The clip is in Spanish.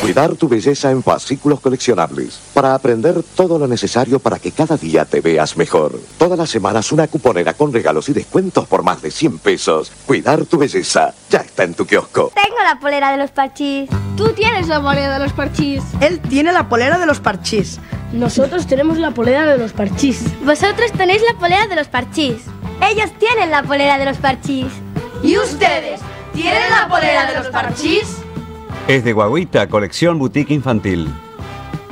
Cuidar tu belleza en fascículos coleccionables. Para aprender todo lo necesario para que cada día te veas mejor. Todas las semanas una cuponera con regalos y descuentos por más de 100 pesos. Cuidar tu belleza ya está en tu kiosco. Tengo la polera de los parchís. Tú tienes la polera de los parchís. Él tiene la polera de los parchís. Nosotros tenemos la polera de los parchís. Vosotros tenéis la polera de los parchís. Ellos tienen la polera de los parchís. ¿Y ustedes tienen la polera de los parchís? Es de Guaguita, colección boutique infantil.